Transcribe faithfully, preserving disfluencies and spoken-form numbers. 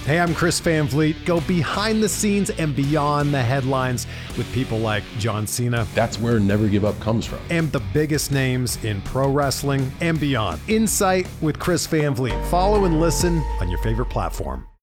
Hey, I'm Chris Van Vliet. Go behind the scenes and beyond the headlines with people like John Cena. That's where Never Give Up comes from. And the biggest names in pro wrestling and beyond. Insight with Chris Van Vliet. Follow and listen on your favorite platform.